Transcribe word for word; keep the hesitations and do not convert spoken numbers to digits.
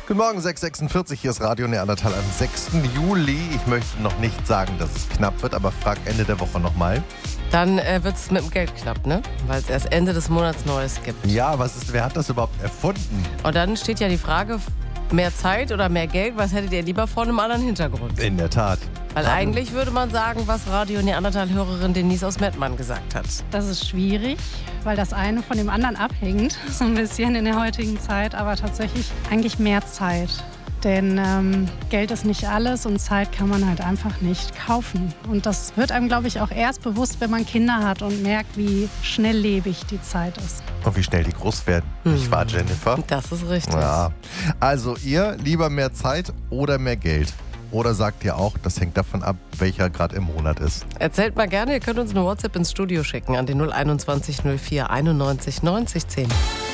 Guten Morgen, sechs Uhr sechsundvierzig, hier ist Radio Neandertal am sechsten Juli. Ich möchte noch nicht sagen, dass es knapp wird, aber frag Ende der Woche nochmal. Dann äh, wird es mit dem Geld knapp, ne? Weil es erst Ende des Monats Neues gibt. Ja, was ist, wer hat das überhaupt erfunden? Und dann steht ja die Frage, mehr Zeit oder mehr Geld, was hättet ihr lieber vor einem anderen Hintergrund? In der Tat. Weil eigentlich würde man sagen, was Radio Neandertal-Hörerin Denise aus Mettmann gesagt hat. Das ist schwierig, weil das eine von dem anderen abhängt, so ein bisschen in der heutigen Zeit, aber tatsächlich eigentlich mehr Zeit. Denn ähm, Geld ist nicht alles und Zeit kann man halt einfach nicht kaufen. Und das wird einem, glaube ich, auch erst bewusst, wenn man Kinder hat und merkt, wie schnelllebig die Zeit ist. Und wie schnell die groß werden. Hm. Nicht wahr, Jennifer? Das ist richtig. Ja. Also ihr, lieber mehr Zeit oder mehr Geld? Oder sagt ihr auch, das hängt davon ab, welcher gerade im Monat ist? Erzählt mal gerne, ihr könnt uns eine WhatsApp ins Studio schicken an die null einundzwanzig null vier einundneunzig neunzig zehn.